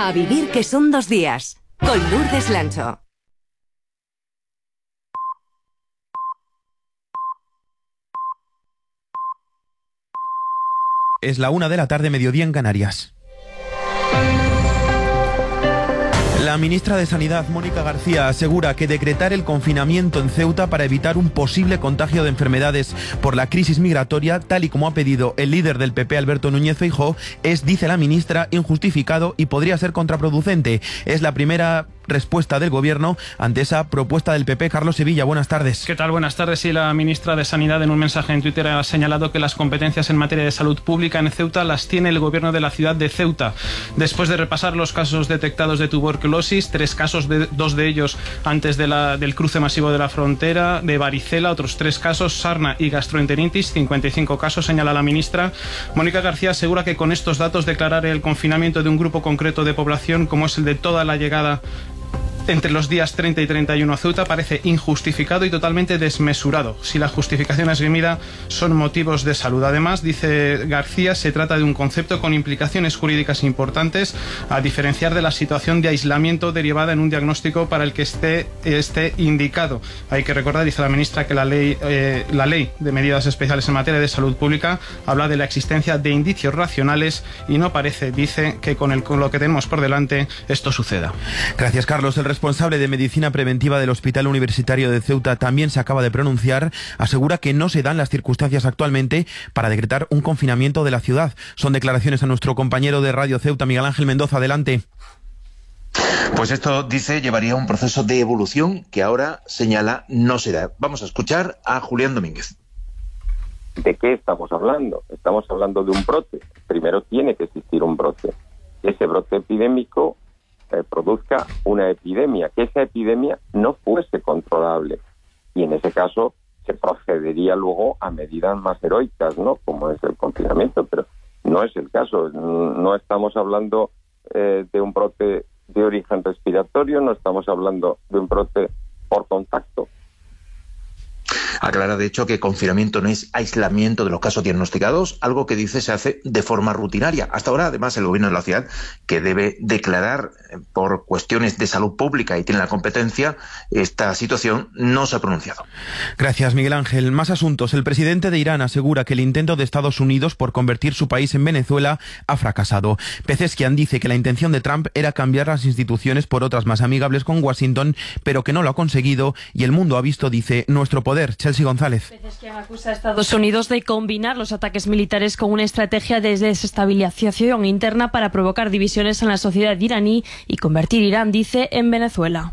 A vivir que son 2 días. Con Lourdes Lancho. Es la 1 de la tarde, mediodía en Canarias. La ministra de Sanidad, Mónica García, asegura que decretar el confinamiento en Ceuta para evitar un posible contagio de enfermedades por la crisis migratoria, tal y como ha pedido el líder del PP, Alberto Núñez Feijóo, es, dice la ministra, injustificado y podría ser contraproducente. Es la primera respuesta del Gobierno ante esa propuesta del PP. Carlos Sevilla, buenas tardes. ¿Qué tal? Buenas tardes. Sí, la ministra de Sanidad en un mensaje en Twitter ha señalado que las competencias en materia de salud pública en Ceuta las tiene el Gobierno de la ciudad de Ceuta. Después de repasar los casos detectados de tuberculosis, 3 casos, 2 de ellos antes del cruce masivo de la frontera, de varicela, otros 3 casos, sarna y gastroenteritis, 55 casos, señala la ministra. Mónica García asegura que con estos datos declarar el confinamiento de un grupo concreto de población, como es el de toda la llegada entre los días 30 y 31 a Ceuta, parece injustificado y totalmente desmesurado. Si la justificación esgrimida son motivos de salud. Además, dice García, se trata de un concepto con implicaciones jurídicas importantes, a diferenciar de la situación de aislamiento derivada en un diagnóstico para el que esté indicado. Hay que recordar, dice la ministra, que la ley de medidas especiales en materia de salud pública habla de la existencia de indicios racionales y no parece, dice, que con lo que tenemos por delante esto suceda. Gracias, Carlos. El responsable de Medicina Preventiva del Hospital Universitario de Ceuta también se acaba de pronunciar. Asegura que no se dan las circunstancias actualmente para decretar un confinamiento de la ciudad. Son declaraciones a nuestro compañero de Radio Ceuta, Miguel Ángel Mendoza. Adelante. Pues esto, dice, llevaría a un proceso de evolución que ahora señala no se da. Vamos a escuchar a Julián Domínguez. ¿De qué estamos hablando? Estamos hablando de un brote. Primero tiene que existir un brote. Ese brote epidémico produzca una epidemia, que esa epidemia no fuese controlable. Y en ese caso se procedería luego a medidas más heroicas, ¿no? Como es el confinamiento, pero no es el caso. No estamos hablando de un brote de origen respiratorio, no estamos hablando de un brote por contacto. Aclara, de hecho, que confinamiento no es aislamiento de los casos diagnosticados, algo que dice se hace de forma rutinaria. Hasta ahora, además, el Gobierno de la ciudad, que debe declarar por cuestiones de salud pública y tiene la competencia, esta situación no se ha pronunciado. Gracias, Miguel Ángel. Más asuntos. El presidente de Irán asegura que el intento de Estados Unidos por convertir su país en Venezuela ha fracasado. Pezeshkian dice que la intención de Trump era cambiar las instituciones por otras más amigables con Washington, pero que no lo ha conseguido y el mundo ha visto, dice, nuestro poder. Chelsea González. Pezeshkian acusa a Estados Unidos de combinar los ataques militares con una estrategia de desestabilización interna para provocar divisiones en la sociedad iraní y convertir Irán, dice, en Venezuela.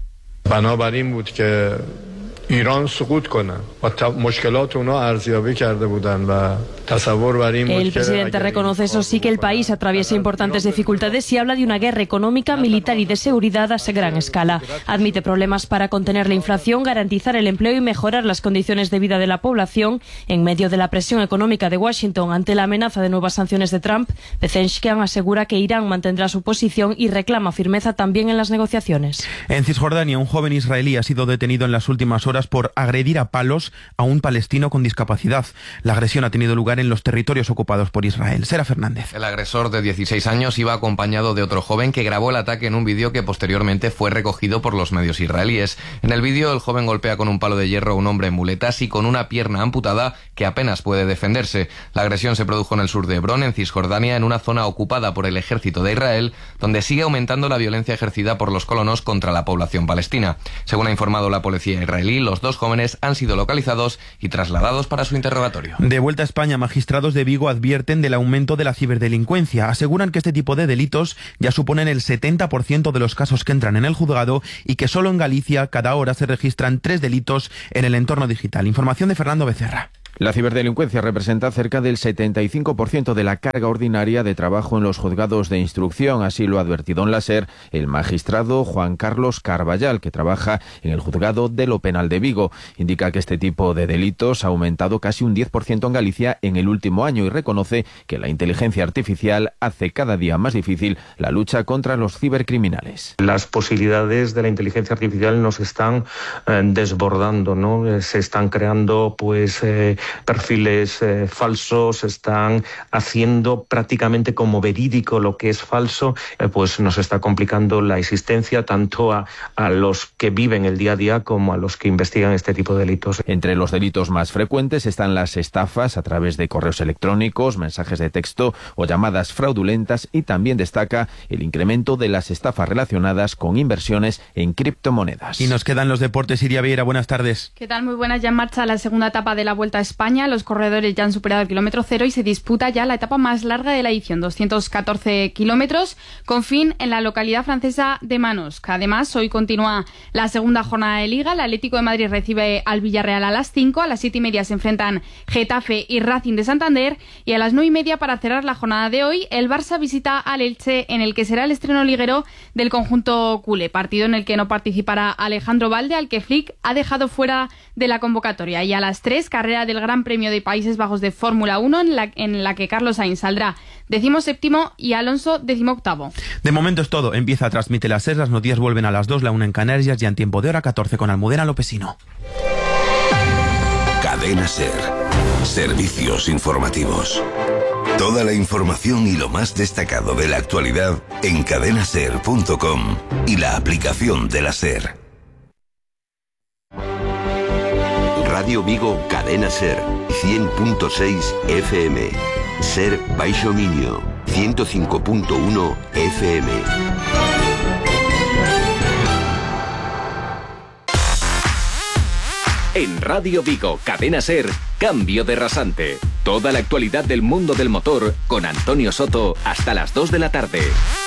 El presidente reconoce, eso sí, que el país atraviesa importantes dificultades y habla de una guerra económica, militar y de seguridad a gran escala. Admite problemas para contener la inflación, garantizar el empleo y mejorar las condiciones de vida de la población en medio de la presión económica de Washington ante la amenaza de nuevas sanciones de Trump. Pezeshkian asegura que Irán mantendrá su posición y reclama firmeza también en las negociaciones. En Cisjordania, un joven israelí ha sido detenido en las últimas horas por agredir a palos a un palestino con discapacidad. La agresión ha tenido lugar en los territorios ocupados por Israel. Sera Fernández. El agresor, de 16 años, iba acompañado de otro joven que grabó el ataque en un vídeo que posteriormente fue recogido por los medios israelíes. En el vídeo, el joven golpea con un palo de hierro a un hombre en muletas y con una pierna amputada que apenas puede defenderse. La agresión se produjo en el sur de Hebrón, en Cisjordania, en una zona ocupada por el ejército de Israel, donde sigue aumentando la violencia ejercida por los colonos contra la población palestina. Según ha informado la policía israelí, los 2 jóvenes han sido localizados y trasladados para su interrogatorio. De vuelta a España, magistrados de Vigo advierten del aumento de la ciberdelincuencia. Aseguran que este tipo de delitos ya suponen el 70% de los casos que entran en el juzgado y que solo en Galicia cada hora se registran 3 delitos en el entorno digital. Información de Fernando Becerra. La ciberdelincuencia representa cerca del 75% de la carga ordinaria de trabajo en los juzgados de instrucción, así lo ha advertido en la SER el magistrado Juan Carlos Carballal, que trabaja en el juzgado de lo penal de Vigo. Indica que este tipo de delitos ha aumentado casi un 10% en Galicia en el último año y reconoce que la inteligencia artificial hace cada día más difícil la lucha contra los cibercriminales. Las posibilidades de la inteligencia artificial nos están desbordando, ¿no? Se están creando perfiles falsos, están haciendo prácticamente como verídico lo que es falso, pues nos está complicando la existencia tanto a los que viven el día a día como a los que investigan este tipo de delitos. Entre los delitos más frecuentes están las estafas a través de correos electrónicos, mensajes de texto o llamadas fraudulentas, y también destaca el incremento de las estafas relacionadas con inversiones en criptomonedas. Y nos quedan los deportes. Iria Vieira, buenas tardes. ¿Qué tal? Muy buenas. Ya en marcha la segunda etapa de la Vuelta a España. Los corredores ya han superado el kilómetro cero y se disputa ya la etapa más larga de la edición, 214 kilómetros, con fin en la localidad francesa de Manosque. Además, hoy continúa la segunda jornada de Liga. El Atlético de Madrid recibe al Villarreal a las 5. A las 7:30 se enfrentan Getafe y Racing de Santander. Y a las 9:30, para cerrar la jornada de hoy, el Barça visita al Elche, en el que será el estreno liguero del conjunto culé. Partido en el que no participará Alejandro Valde, al que Flick ha dejado fuera de la convocatoria. Y a las 3, carrera del Gran Premio de Países Bajos de Fórmula 1, en la que Carlos Sainz saldrá 17º y Alonso 18º. De momento es todo. Empieza a transmitir la SER. Las noticias vuelven a las 2, la 1 en Canarias, ya en tiempo de hora 14 con Almudena Lopesino. Cadena SER. Servicios informativos. Toda la información y lo más destacado de la actualidad en cadenaser.com y la aplicación de la SER. Radio Vigo, Cadena SER, 100.6 FM. SER Baixo Miño, 105.1 FM. En Radio Vigo, Cadena SER, Cambio de Rasante. Toda la actualidad del mundo del motor con Antonio Soto hasta las 2 de la tarde.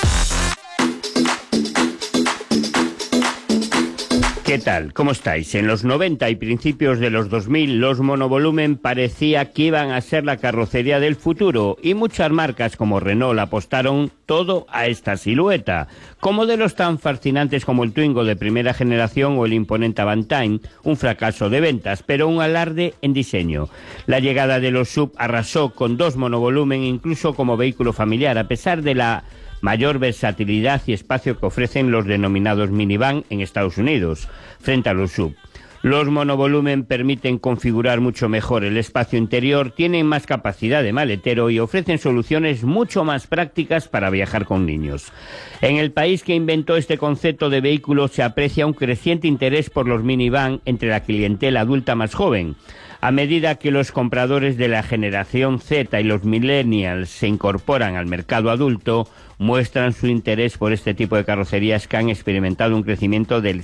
¿Qué tal? ¿Cómo estáis? En los 90 y principios de los 2000, los monovolumen parecía que iban a ser la carrocería del futuro, y muchas marcas como Renault apostaron todo a esta silueta, con modelos tan fascinantes como el Twingo de primera generación o el imponente Avantime, un fracaso de ventas, pero un alarde en diseño. La llegada de los SUV arrasó con 2 monovolumen, incluso como vehículo familiar, a pesar de la mayor versatilidad y espacio que ofrecen los denominados minivan en Estados Unidos, frente a los SUV. Los monovolumen permiten configurar mucho mejor el espacio interior, tienen más capacidad de maletero y ofrecen soluciones mucho más prácticas para viajar con niños. En el país que inventó este concepto de vehículo se aprecia un creciente interés por los minivan entre la clientela adulta más joven. A medida que los compradores de la generación Z y los millennials se incorporan al mercado adulto, muestran su interés por este tipo de carrocerías que han experimentado un crecimiento del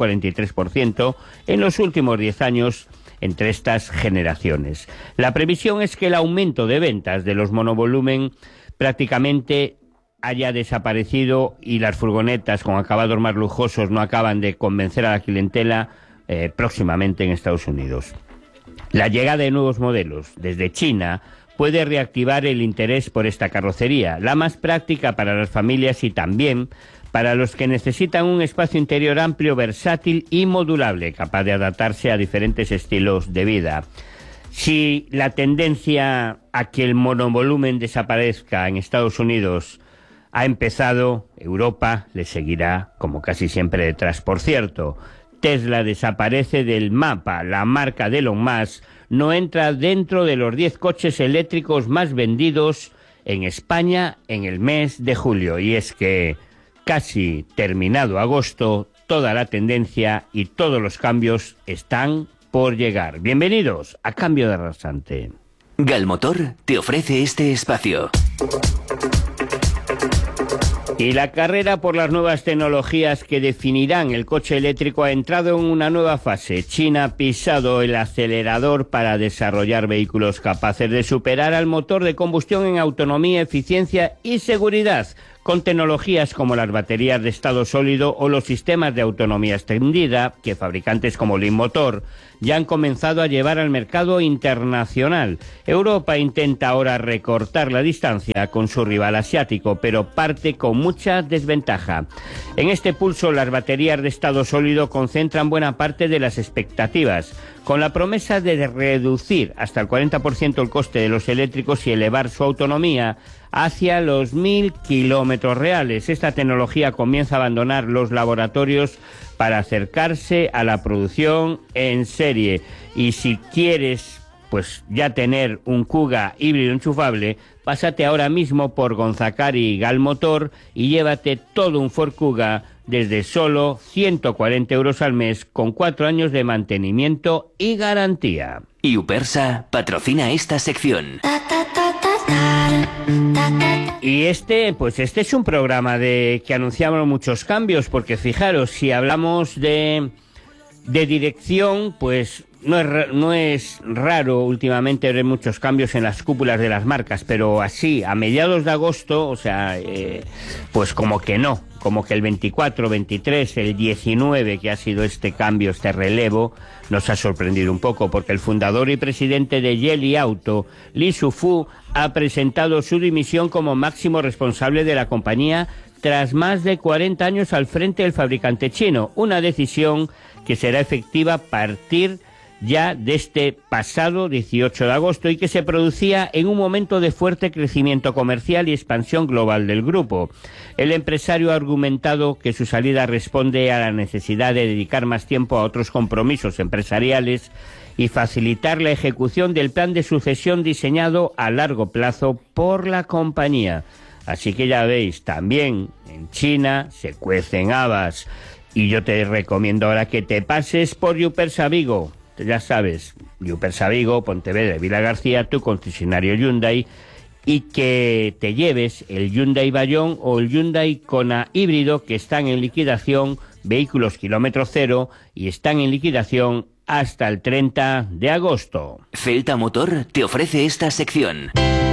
143% en los últimos 10 años entre estas generaciones. La previsión es que el aumento de ventas de los monovolumen prácticamente haya desaparecido y las furgonetas con acabados más lujosos no acaban de convencer a la clientela próximamente en Estados Unidos. La llegada de nuevos modelos desde China puede reactivar el interés por esta carrocería, la más práctica para las familias y también para los que necesitan un espacio interior amplio, versátil y modulable, capaz de adaptarse a diferentes estilos de vida. Si la tendencia a que el monovolumen desaparezca en Estados Unidos ha empezado, Europa le seguirá como casi siempre detrás. Por cierto, Tesla desaparece del mapa. La marca de Elon Musk no entra dentro de los 10 coches eléctricos más vendidos en España en el mes de julio. Y es que, casi terminado agosto, toda la tendencia y todos los cambios están por llegar. Bienvenidos a Cambio de Rasante. Galmotor te ofrece este espacio. Y la carrera por las nuevas tecnologías que definirán el coche eléctrico ha entrado en una nueva fase. China ha pisado el acelerador para desarrollar vehículos capaces de superar al motor de combustión en autonomía, eficiencia y seguridad, con tecnologías como las baterías de estado sólido o los sistemas de autonomía extendida que fabricantes como Leapmotor ya han comenzado a llevar al mercado internacional. Europa intenta ahora recortar la distancia con su rival asiático, pero parte con mucha desventaja. En este pulso, las baterías de estado sólido concentran buena parte de las expectativas, con la promesa de reducir hasta el 40% el coste de los eléctricos y elevar su autonomía hacia los 1000 kilómetros reales. Esta tecnología comienza a abandonar los laboratorios para acercarse a la producción en serie. Y si quieres pues ya tener un Kuga híbrido enchufable, pásate ahora mismo por Gonzacari Galmotor y llévate todo un Ford Kuga desde solo 140 euros al mes con 4 años de mantenimiento y garantía. Y Upersa patrocina esta sección. Y este es un programa que anunciamos muchos cambios, porque fijaros, si hablamos de dirección, pues no es raro últimamente ver muchos cambios en las cúpulas de las marcas, pero así, a mediados de agosto, o sea, pues como que no, como que el 24, 23, el 19, que ha sido este cambio, este relevo, nos ha sorprendido un poco, porque el fundador y presidente de Geely Auto, Li Shufu, ha presentado su dimisión como máximo responsable de la compañía tras más de 40 años al frente del fabricante chino, una decisión que será efectiva a partir ya de este pasado 18 de agosto y que se producía en un momento de fuerte crecimiento comercial y expansión global del grupo. El empresario ha argumentado que su salida responde a la necesidad de dedicar más tiempo a otros compromisos empresariales y facilitar la ejecución del plan de sucesión diseñado a largo plazo por la compañía. Así que ya veis, también en China se cuecen habas. Y yo te recomiendo ahora que te pases por Upersa Vigo. Ya sabes, Upersa Vigo, Pontevedra y Vila García, tu concesionario Hyundai, y que te lleves el Hyundai Bayón o el Hyundai Kona híbrido, que están en liquidación, vehículos kilómetro cero, y están en liquidación hasta el 30 de agosto. Celta Motor te ofrece esta sección.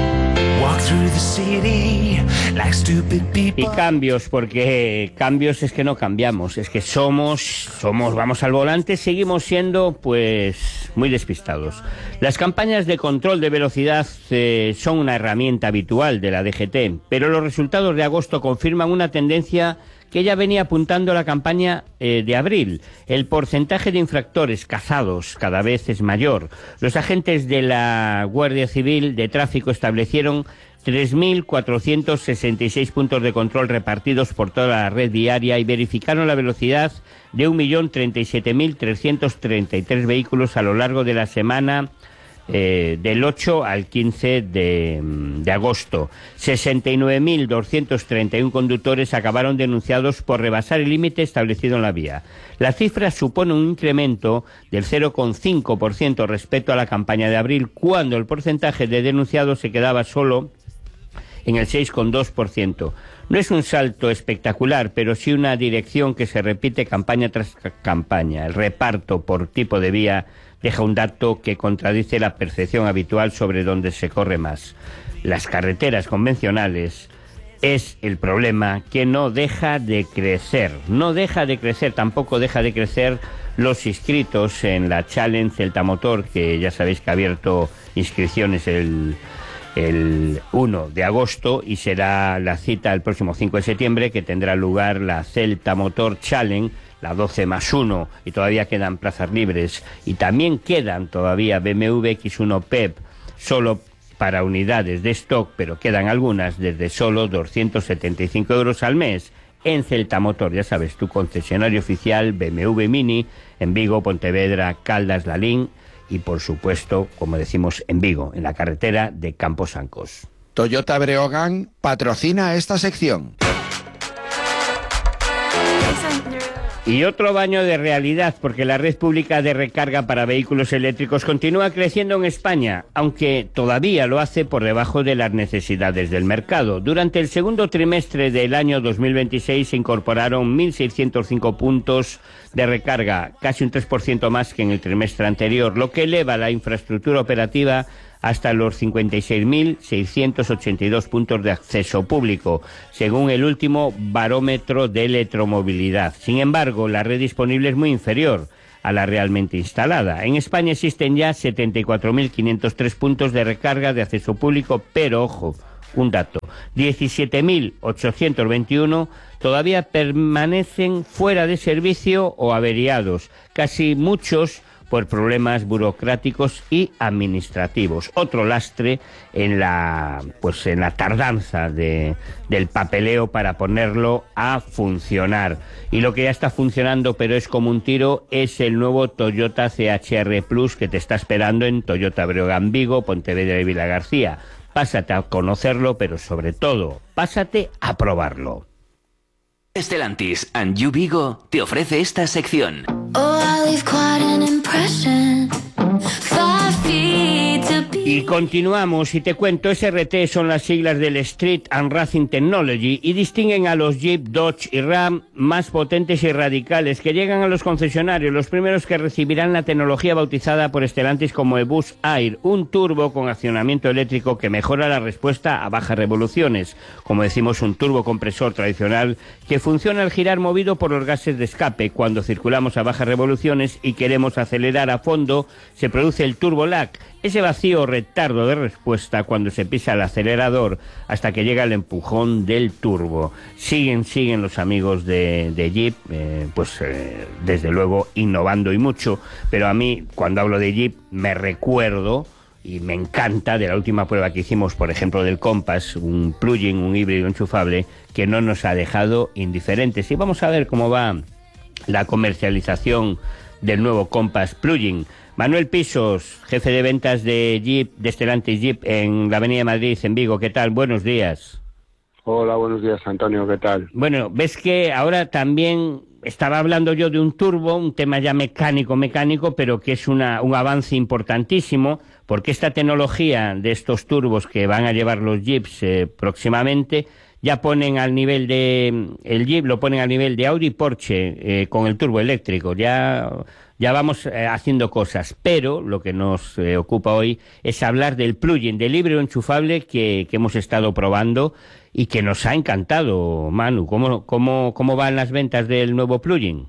Y cambios, porque cambios es que no cambiamos, es que somos, vamos al volante, seguimos siendo pues muy despistados. Las campañas de control de velocidad son una herramienta habitual de la DGT, pero los resultados de agosto confirman una tendencia que ya venía apuntando la campaña de abril. El porcentaje de infractores cazados cada vez es mayor. Los agentes de la Guardia Civil de Tráfico establecieron 3.466 puntos de control repartidos por toda la red viaria y verificaron la velocidad de 1.037.333 vehículos a lo largo de la semana del 8 al 15 de agosto. 69.231 conductores acabaron denunciados por rebasar el límite establecido en la vía. La cifra supone un incremento del 0,5% respecto a la campaña de abril, cuando el porcentaje de denunciados se quedaba solo en el 6,2%. No es un salto espectacular, pero sí una dirección que se repite campaña tras campaña. El reparto por tipo de vía deja un dato que contradice la percepción habitual sobre dónde se corre más. Las carreteras convencionales es el problema que no deja de crecer. No deja de crecer, tampoco deja de crecer los inscritos en la Challenge Celta Motor, que ya sabéis que ha abierto inscripciones el 1 de agosto y será la cita el próximo 5 de septiembre, que tendrá lugar la Celta Motor Challenge, la 12+1, y todavía quedan plazas libres, y también quedan todavía BMW X1 PEP solo para unidades de stock, pero quedan algunas desde solo 275 euros al mes en Celta Motor, ya sabes, tu concesionario oficial BMW Mini en Vigo, Pontevedra, Caldas, Lalín y por supuesto, como decimos, en Vigo, en la carretera de Camposancos. Toyota Breogán patrocina esta sección. Y otro baño de realidad, porque la red pública de recarga para vehículos eléctricos continúa creciendo en España, aunque todavía lo hace por debajo de las necesidades del mercado. Durante el segundo trimestre del año 2026 se incorporaron 1.605 puntos de recarga, casi un 3% más que en el trimestre anterior, lo que eleva la infraestructura operativa hasta los 56.682 puntos de acceso público, según el último barómetro de electromovilidad. Sin embargo, la red disponible es muy inferior a la realmente instalada. En España existen ya 74.503 puntos de recarga de acceso público, pero ojo, un dato, 17.821 todavía permanecen fuera de servicio o averiados, casi muchos por problemas burocráticos y administrativos. Otro lastre en la tardanza del papeleo para ponerlo a funcionar. Y lo que ya está funcionando, pero es como un tiro, es el nuevo Toyota CHR Plus que te está esperando en Toyota Breogán Vigo, Pontevedra y Vilagarcía. Pásate a conocerlo, pero sobre todo, pásate a probarlo. Stellantis and You Vigo te ofrece esta sección. Y continuamos y te cuento, SRT son las siglas del Street and Racing Technology y distinguen a los Jeep, Dodge y Ram más potentes y radicales que llegan a los concesionarios, los primeros que recibirán la tecnología bautizada por Stellantis como eBoost Air, un turbo con accionamiento eléctrico que mejora la respuesta a bajas revoluciones, como decimos un turbocompresor tradicional que funciona al girar movido por los gases de escape. Cuando circulamos a bajas revoluciones y queremos acelerar a fondo, se produce el turbo lag, ese vacío retardo de respuesta cuando se pisa el acelerador hasta que llega el empujón del turbo. Siguen los amigos de Jeep, desde luego innovando y mucho, pero a mí cuando hablo de Jeep me recuerdo y me encanta de la última prueba que hicimos, por ejemplo, del Compass, un plug-in, un híbrido enchufable, que no nos ha dejado indiferentes. Y vamos a ver cómo va la comercialización del nuevo Compass plug-in. Manuel Pisos, jefe de ventas de Jeep, de Stellantis Jeep en la Avenida de Madrid, en Vigo. ¿Qué tal? Buenos días. Hola, buenos días, Antonio. ¿Qué tal? Bueno, ves que ahora también estaba hablando yo de un turbo, un tema ya mecánico, pero que es un avance importantísimo, porque esta tecnología de estos turbos que van a llevar los Jeeps próximamente, ya ponen al nivel el Jeep lo ponen al nivel de Audi y Porsche con el turbo eléctrico. Ya vamos haciendo cosas, pero lo que nos ocupa hoy es hablar del plug-in, del híbrido enchufable que hemos estado probando y que nos ha encantado. Manu, ¿cómo van las ventas del nuevo plug-in?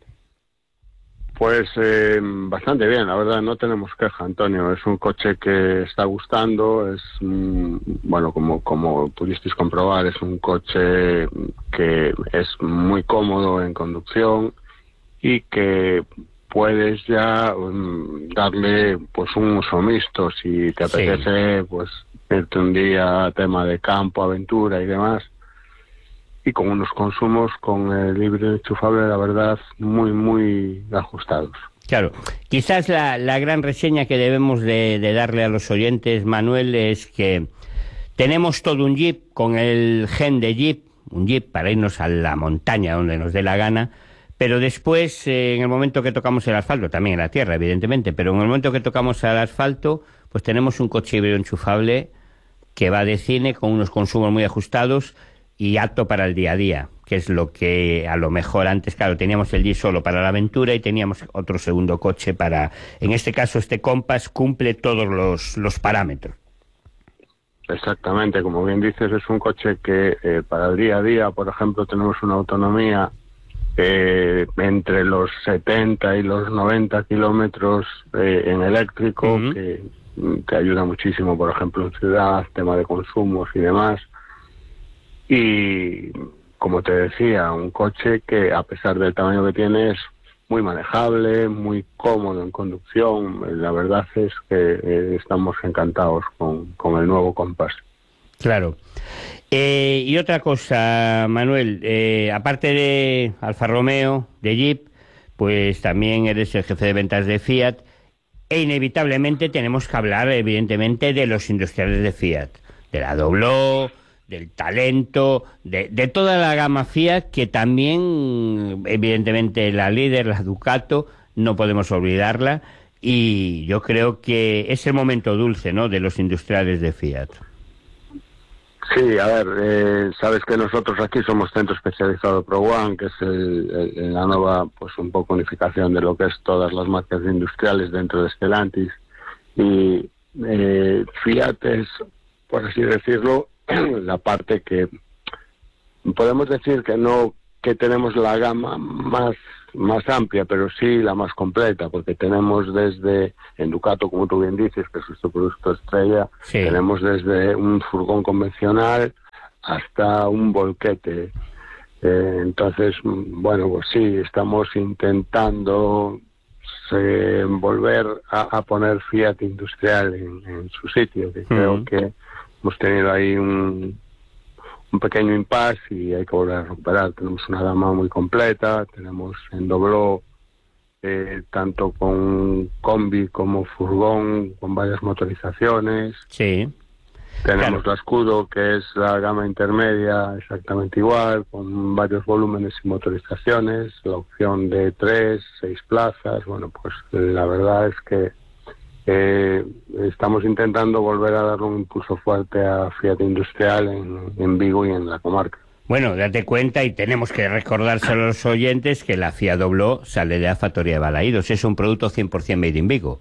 Pues bastante bien, la verdad, no tenemos queja, Antonio. Es un coche que está gustando, es, como pudisteis comprobar, es un coche que es muy cómodo en conducción y que puedes ya darle pues un uso mixto si te apetece, pues irte un día a tema de campo, aventura y demás, y con unos consumos con el híbrido enchufable, la verdad, muy, muy ajustados. Claro, quizás la gran reseña que debemos de darle a los oyentes, Manuel, es que tenemos todo un Jeep con el gen de Jeep, un Jeep para irnos a la montaña donde nos dé la gana, pero después, en el momento que tocamos el asfalto, también en la tierra, evidentemente, pero en el momento que tocamos el asfalto, pues tenemos un coche híbrido enchufable que va de cine con unos consumos muy ajustados y apto para el día a día, que es lo que a lo mejor antes, claro, teníamos el Jeep solo para la aventura y teníamos otro segundo coche para, en este caso, este Compass cumple todos los parámetros. Exactamente, como bien dices, es un coche que para el día a día, por ejemplo, tenemos una autonomía entre los 70 y los 90 kilómetros en eléctrico, que ayuda muchísimo, por ejemplo, en ciudad, tema de consumos y demás. Y, como te decía, un coche que, a pesar del tamaño que tiene, es muy manejable, muy cómodo en conducción. La verdad es que estamos encantados con el nuevo Compass. Claro. Y otra cosa, Manuel, aparte de Alfa Romeo, de Jeep, pues también eres el jefe de ventas de Fiat, e inevitablemente tenemos que hablar, evidentemente, de los industriales de Fiat, de la Dobló, del Talento, de toda la gama Fiat, que también, evidentemente, la líder, la Ducato, no podemos olvidarla, y yo creo que es el momento dulce, ¿no?, de los industriales de Fiat. Sí, a ver, sabes que nosotros aquí somos centro especializado Pro One, que es la nueva, pues un poco unificación de lo que es todas las marcas industriales dentro de Stellantis, y Fiat es, por así decirlo, la parte que podemos decir que no que tenemos la gama más amplia, pero sí la más completa, porque tenemos desde, en Ducato, como tú bien dices, que es nuestro producto estrella, tenemos desde un furgón convencional hasta un volquete. Entonces, bueno, pues sí, estamos intentando volver a poner Fiat Industrial en su sitio, que creo que hemos tenido ahí un pequeño impasse y hay que volver a recuperar. Tenemos una gama muy completa, tenemos en dobló tanto con combi como furgón, con varias motorizaciones. Sí. Tenemos la Scudo, que es la gama intermedia, exactamente igual, con varios volúmenes y motorizaciones, la opción de 3, 6 plazas. Bueno, pues la verdad es que estamos intentando volver a darle un impulso fuerte a Fiat Industrial en Vigo y en la comarca. Bueno, date cuenta, y tenemos que recordárselo a los oyentes, que la Fiat Dobló sale de la factoría de Balaídos. Es un producto 100% made in Vigo.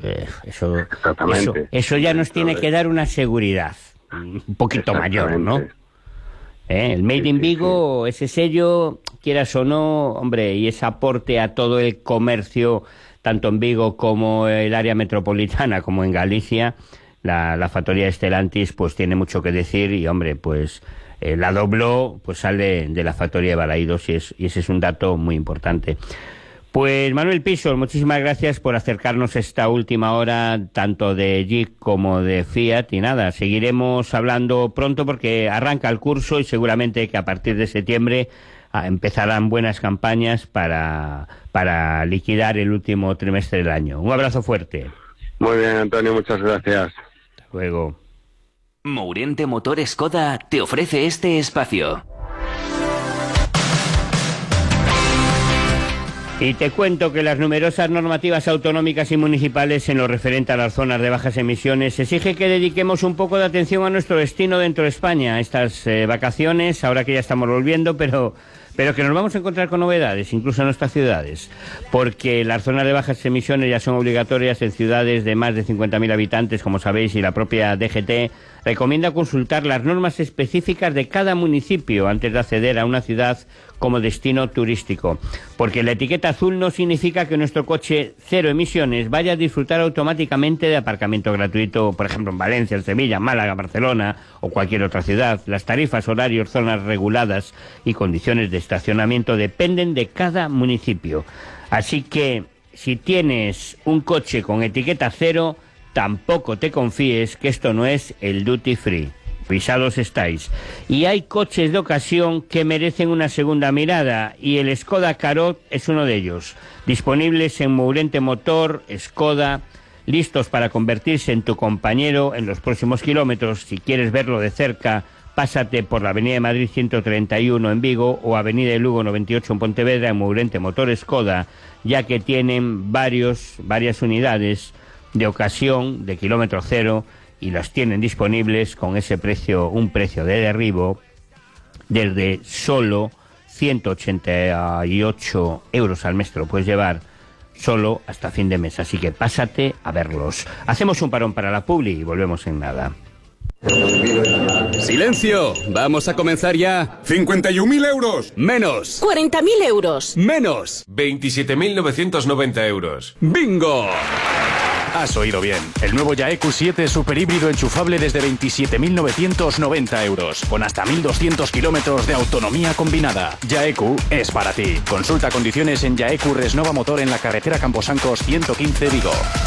Eso ya nos tiene que dar una seguridad un poquito mayor, ¿no? El Made in Vigo, ese sello, quieras o no, hombre, y ese aporte a todo el comercio, tanto en Vigo como el área metropolitana, como en Galicia, la factoría Stellantis pues tiene mucho que decir, y hombre, pues la Dobló pues sale de la factoría de Balaídos, y ese es un dato muy importante. Pues Manuel Pisos, muchísimas gracias por acercarnos esta última hora, tanto de Jeep como de Fiat, y nada, seguiremos hablando pronto porque arranca el curso y seguramente que a partir de septiembre empezarán buenas campañas para liquidar el último trimestre del año. Un abrazo fuerte. Muy bien, Antonio, muchas gracias. Hasta luego. Mourente Motor Skoda te ofrece este espacio. Y te cuento que las numerosas normativas autonómicas y municipales en lo referente a las zonas de bajas emisiones exige que dediquemos un poco de atención a nuestro destino dentro de España, estas vacaciones, ahora que ya estamos volviendo, pero que nos vamos a encontrar con novedades, incluso en nuestras ciudades, porque las zonas de bajas emisiones ya son obligatorias en ciudades de más de 50.000 habitantes, como sabéis, y la propia DGT recomienda consultar las normas específicas de cada municipio antes de acceder a una ciudad como destino turístico, porque la etiqueta azul no significa que nuestro coche cero emisiones vaya a disfrutar automáticamente de aparcamiento gratuito, por ejemplo en Valencia, en Sevilla, Málaga, Barcelona o cualquier otra ciudad. Las tarifas, horarios, zonas reguladas y condiciones de estacionamiento dependen de cada municipio. Así que si tienes un coche con etiqueta cero, tampoco te confíes que esto no es el duty free. Pisados estáis. Y hay coches de ocasión que merecen una segunda mirada, y el Skoda Karoq es uno de ellos. Disponibles en Mourente Motor, Skoda, listos para convertirse en tu compañero en los próximos kilómetros. Si quieres verlo de cerca, pásate por la Avenida de Madrid 131 en Vigo o Avenida de Lugo 98 en Pontevedra, en Mourente Motor Skoda, ya que tienen varias unidades de ocasión, de kilómetro cero, y las tienen disponibles con ese precio, un precio de derribo, desde solo 188 euros al mes te lo puedes llevar, solo hasta fin de mes. Así que pásate a verlos. Hacemos un parón para la publi y volvemos en nada. ¡Silencio! Vamos a comenzar ya. 51.000 euros. Menos. 40.000 euros. Menos. 27.990 euros. ¡Bingo! Has oído bien. El nuevo Yaeku 7 superhíbrido enchufable desde 27.990 euros, con hasta 1.200 kilómetros de autonomía combinada. Yaeku es para ti. Consulta condiciones en Yaeku Resnova Motor en la carretera Camposancos 115 Vigo.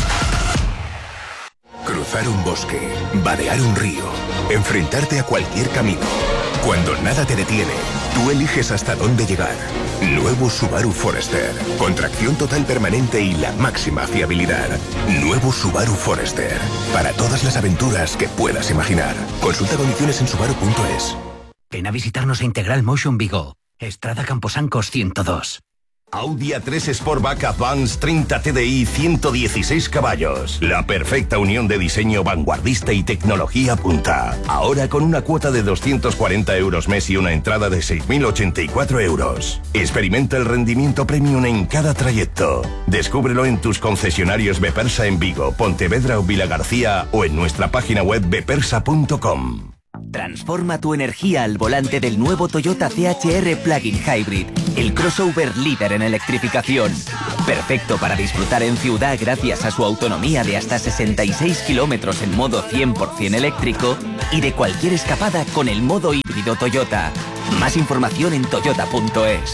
Cruzar un bosque, vadear un río, enfrentarte a cualquier camino. Cuando nada te detiene, tú eliges hasta dónde llegar. Nuevo Subaru Forester. Con tracción total permanente y la máxima fiabilidad. Nuevo Subaru Forester. Para todas las aventuras que puedas imaginar. Consulta condiciones en subaru.es. Ven a visitarnos a Integral Motion Vigo. Estrada Camposancos 102. Audi A3 Sportback Advance 30 TDI 116 caballos. La perfecta unión de diseño vanguardista y tecnología punta. Ahora con una cuota de 240 euros mes y una entrada de 6.084 euros. Experimenta el rendimiento premium en cada trayecto. Descúbrelo en tus concesionarios Bepersa en Vigo, Pontevedra o Vilagarcía, o en nuestra página web bepersa.com. Transforma tu energía al volante del nuevo Toyota CHR Plug-in Hybrid, el crossover líder en electrificación. Perfecto para disfrutar en ciudad gracias a su autonomía de hasta 66 kilómetros en modo 100% eléctrico y de cualquier escapada con el modo híbrido Toyota. Más información en toyota.es.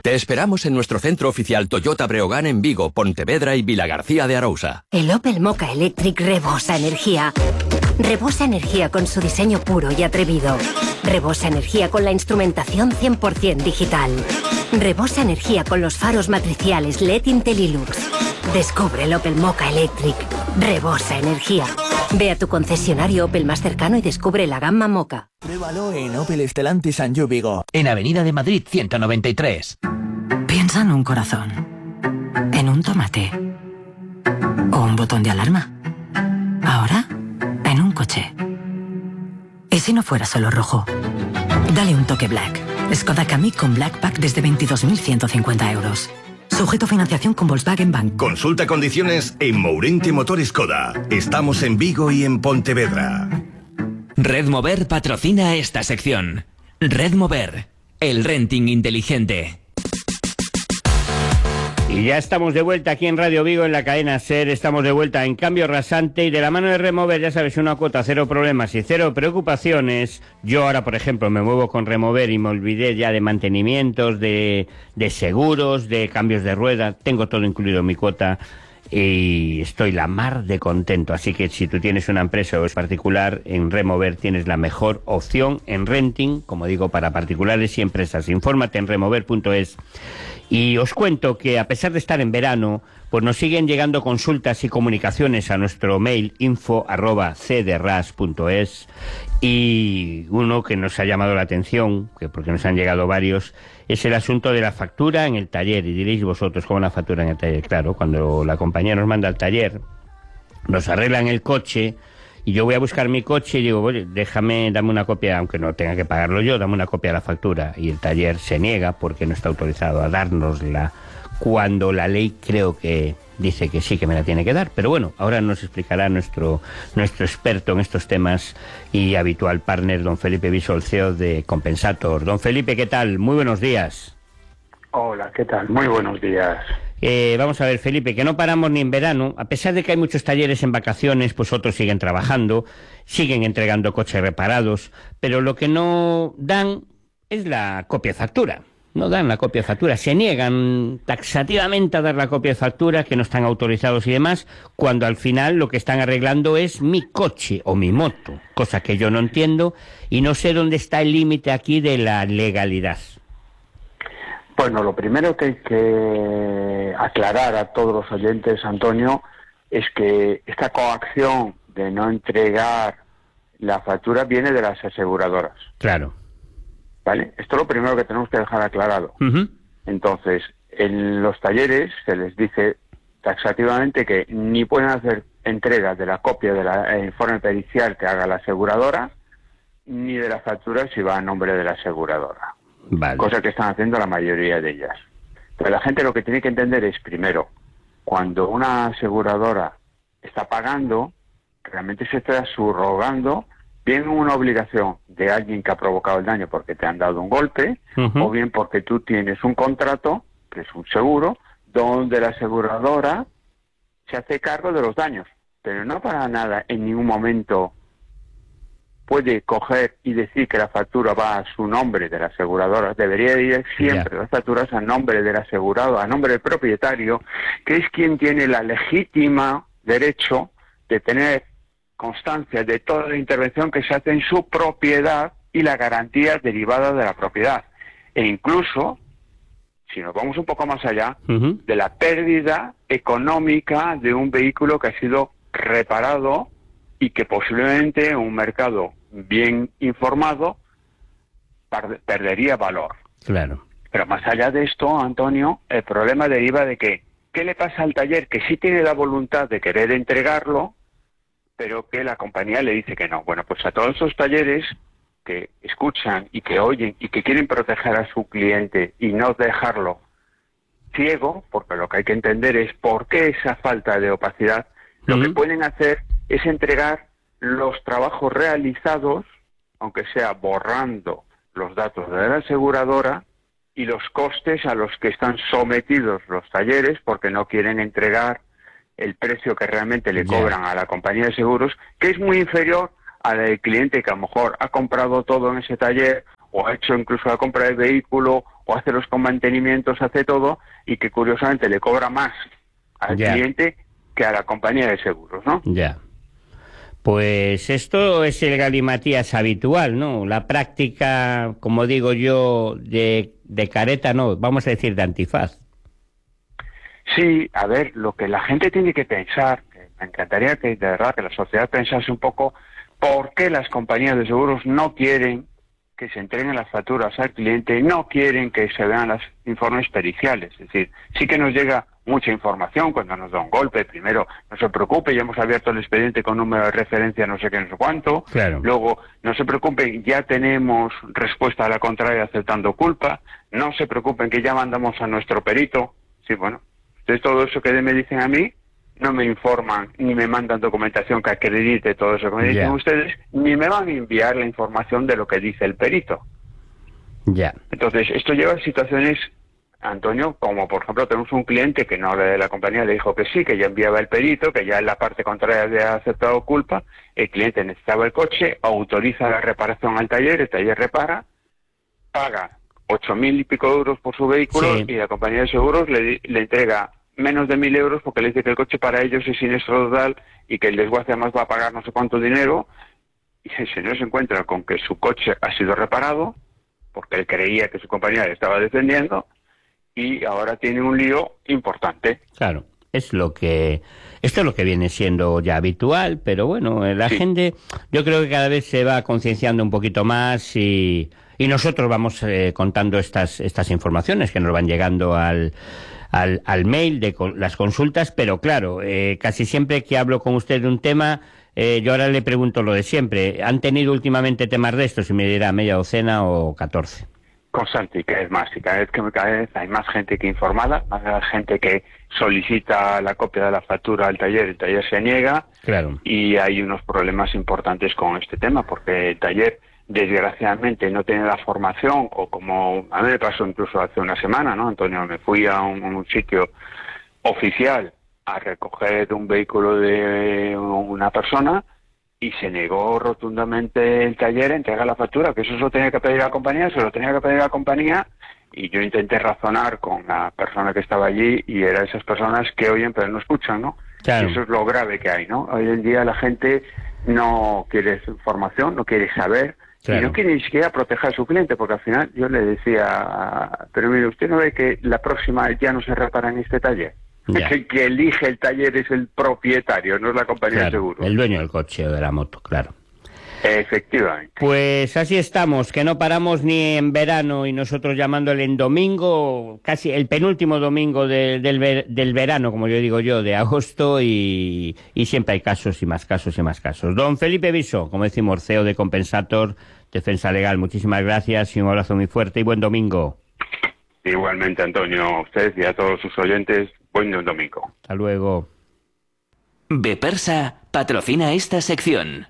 Te esperamos en nuestro centro oficial Toyota Breogán en Vigo, Pontevedra y Vilagarcía de Arousa. El Opel Mokka Electric rebosa energía. Rebosa energía con su diseño puro y atrevido. Rebosa energía con la instrumentación 100% digital. Rebosa energía con los faros matriciales LED Intellilux. Descubre el Opel Mokka Electric. Rebosa energía. Ve a tu concesionario Opel más cercano y descubre la gama Mokka. Pruébalo en Opel Stellantis Sanju Vigo, en Avenida de Madrid 193. Piensa en un corazón, en un tomate o un botón de alarma. Ahora, en un coche. ¿Y si no fuera solo rojo? Dale un toque Black. Skoda Kamiq con Black Pack desde 22.150 euros. Sujeto a financiación con Volkswagen Bank. Consulta condiciones en Mourente Motor Skoda. Estamos en Vigo y en Pontevedra. Red Mover patrocina esta sección. Red Mover, el renting inteligente. Y ya estamos de vuelta aquí en Radio Vigo, en la cadena SER. Estamos de vuelta en Cambio Rasante y de la mano de Remover, ya sabes, una cuota, cero problemas y cero preocupaciones. Yo ahora, por ejemplo, me muevo con Remover y me olvidé ya de mantenimientos, de seguros, de cambios de rueda. Tengo todo incluido en mi cuota y estoy la mar de contento. Así que si tú tienes una empresa o es particular, en Remover tienes la mejor opción en renting, como digo, para particulares y empresas. Infórmate en remover.es. Y os cuento que a pesar de estar en verano, pues nos siguen llegando consultas y comunicaciones a nuestro mail info@cderras.es, y uno que nos ha llamado la atención, que porque nos han llegado varios, es el asunto de la factura en el taller. Y diréis vosotros, ¿cómo la factura en el taller? Claro, cuando la compañía nos manda al taller, nos arreglan el coche, y yo voy a buscar mi coche y digo, oye, dame una copia, aunque no tenga que pagarlo yo, dame una copia de la factura. Y el taller se niega porque no está autorizado a dárnosla, cuando la ley creo que dice que sí, que me la tiene que dar. Pero bueno, ahora nos explicará nuestro experto en estos temas y habitual partner, don Felipe Bisol, CEO de Compensator. Don Felipe, ¿qué tal? Muy buenos días. Hola, ¿qué tal? Muy buenos días. Vamos a ver, Felipe, que no paramos ni en verano. A pesar de que hay muchos talleres en vacaciones, pues otros siguen trabajando, siguen entregando coches reparados, pero lo que no dan es la copia de factura. No dan la copia de factura, se niegan taxativamente a dar la copia de factura, que no están autorizados y demás, cuando al final lo que están arreglando es mi coche o mi moto, cosa que yo no entiendo y no sé dónde está el límite aquí de la legalidad. Bueno, lo primero que hay que aclarar a todos los oyentes, Antonio, es que esta coacción de no entregar la factura viene de las aseguradoras. Claro. ¿Vale? Esto es lo primero que tenemos que dejar aclarado. Entonces, en los talleres se les dice taxativamente que ni pueden hacer entrega de la copia del informe pericial que haga la aseguradora, ni de la factura si va a nombre de la aseguradora. Vale. Cosa que están haciendo la mayoría de ellas. Pero la gente lo que tiene que entender es, primero, cuando una aseguradora está pagando, realmente se está subrogando bien una obligación de alguien que ha provocado el daño porque te han dado un golpe, o bien porque tú tienes un contrato, que es un seguro, donde la aseguradora se hace cargo de los daños. Pero no para nada, en ningún momento puede coger y decir que la factura va a su nombre de la aseguradora. Debería ir siempre las facturas a nombre del asegurado, a nombre del propietario, que es quien tiene la legítima derecho de tener constancia de toda la intervención que se hace en su propiedad y la garantía derivada de la propiedad. E incluso, si nos vamos un poco más allá, de la pérdida económica de un vehículo que ha sido reparado y que posiblemente en un mercado bien informado perdería valor. Claro. Pero más allá de esto, Antonio, el problema deriva de que, ¿qué le pasa al taller? Que sí tiene la voluntad de querer entregarlo, pero que la compañía le dice que no. Bueno, pues a todos esos talleres que escuchan y que oyen y que quieren proteger a su cliente y no dejarlo ciego, porque lo que hay que entender es por qué esa falta de opacidad, lo que pueden hacer es entregar los trabajos realizados, aunque sea borrando los datos de la aseguradora y los costes a los que están sometidos los talleres, porque no quieren entregar el precio que realmente le cobran a la compañía de seguros, que es muy inferior al del cliente que a lo mejor ha comprado todo en ese taller, o ha hecho incluso la compra del vehículo, o hace los mantenimientos, hace todo, y que curiosamente le cobra más al cliente que a la compañía de seguros, ¿no? Ya. Pues esto es el galimatías habitual, ¿no? La práctica, como digo yo, de careta, no, vamos a decir de antifaz. Sí, a ver, lo que la gente tiene que pensar, que me encantaría que de verdad que la sociedad pensase un poco por qué las compañías de seguros no quieren que se entreguen las facturas al cliente, no quieren que se vean los informes periciales. Es decir, sí que nos llega mucha información cuando nos da un golpe. Primero, no se preocupe, ya hemos abierto el expediente con número de referencia no sé qué, no sé cuánto. Claro. Luego, no se preocupen, ya tenemos respuesta a la contraria aceptando culpa. No se preocupen que ya mandamos a nuestro perito. Sí, bueno, entonces todo eso que me dicen a mí, no me informan ni me mandan documentación que acredite todo eso que me dicen ustedes, ni me van a enviar la información de lo que dice el perito. Ya. Entonces, esto lleva a situaciones, Antonio, como por ejemplo tenemos un cliente que no de la compañía le dijo que sí, que ya enviaba el perito, que ya en la parte contraria había aceptado culpa, el cliente necesitaba el coche, autoriza la reparación al taller, el taller repara, paga 8.000 y pico euros por su vehículo y la compañía de seguros le entrega menos de 1.000 euros porque le dice que el coche para ellos es siniestro total y que el desguace además va a pagar no sé cuánto dinero, y el señor se encuentra con que su coche ha sido reparado porque él creía que su compañía le estaba defendiendo y ahora tiene un lío importante. Claro, esto es lo que viene siendo ya habitual, pero bueno, la gente yo creo que cada vez se va concienciando un poquito más y nosotros vamos contando estas informaciones que nos van llegando al mail de las consultas, pero claro, casi siempre que hablo con usted de un tema, yo ahora le pregunto lo de siempre. ¿Han tenido últimamente temas de estos? Y me dirá media docena o 14. Constante, y cada vez más, y cada vez hay más gente que informada, más gente que solicita la copia de la factura al taller, el taller se niega, claro, y hay unos problemas importantes con este tema, porque el taller desgraciadamente no tiene la formación, o como a mí me pasó incluso hace una semana, ¿no, Antonio? Me fui a un sitio oficial a recoger un vehículo de una persona y se negó rotundamente el taller a entregar la factura, que eso se lo tenía que pedir a la compañía, y yo intenté razonar con la persona que estaba allí y era esas personas que oyen pero no escuchan, ¿no? Claro. Y eso es lo grave que hay, ¿no? Hoy en día la gente no quiere información, no quiere saber, claro, y no quiere ni siquiera proteger a su cliente, porque al final yo le decía, pero mire, ¿usted no ve que la próxima ya no se repara en este taller? Que elige el taller es el propietario, no es la compañía de seguros. El dueño del coche o de la moto, claro. Efectivamente. Pues así estamos, que no paramos ni en verano y nosotros llamándole en domingo, casi el penúltimo domingo del verano, como yo digo yo, de agosto, y siempre hay casos y más casos y más casos. Don Felipe Viso, como decimos, CEO de Compensator Defensa Legal, muchísimas gracias y un abrazo muy fuerte y buen domingo. Igualmente, Antonio, a usted y a todos sus oyentes, buen domingo. Hasta luego. Bepersa patrocina esta sección.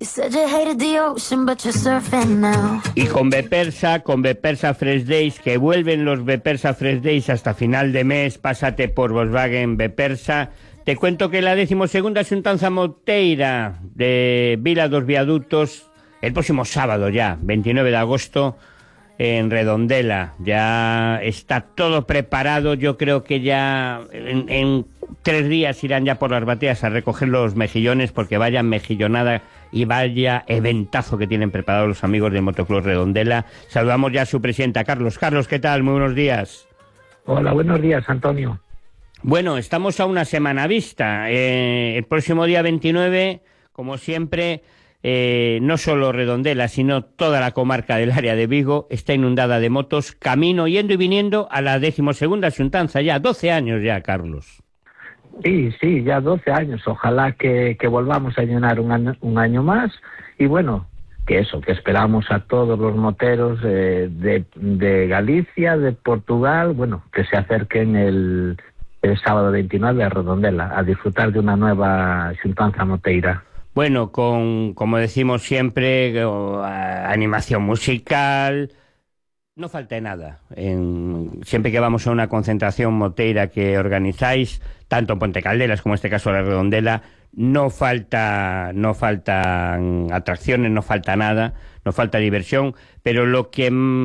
Y con Bepersa Fresh Days, que vuelven los Bepersa Fresh Days hasta final de mes, pásate por Volkswagen Bepersa. Te cuento que la 12ª Xuntanza Moteira de Vila dos Viadutos, el próximo sábado ya, 29 de agosto, en Redondela, ya está todo preparado. Yo creo que ya en 3 días irán ya por las bateas a recoger los mejillones, porque vaya mejillonada y vaya eventazo que tienen preparado los amigos del Motoclub Redondela. Saludamos ya a su presidenta, Carlos. Carlos, ¿qué tal? Muy buenos días. Hola, buenos días, Antonio. Bueno, estamos a una semana vista. El próximo día 29, como siempre, no solo Redondela, sino toda la comarca del área de Vigo está inundada de motos, camino, yendo y viniendo a la 12ª Xuntanza, ya 12 años ya, Carlos. Sí, ya 12 años. Ojalá que volvamos a llenar un año más, y bueno, que esperamos a todos los moteros de Galicia, de Portugal, bueno, que se acerquen el sábado 29 a Redondela a disfrutar de una nueva Xuntanza Moteira. Bueno, como decimos siempre, animación musical, no falta nada. Siempre que vamos a una concentración moteira que organizáis, tanto en Ponte Caldelas como en este caso la Redondela, no faltan atracciones, no falta nada, no falta diversión, pero lo que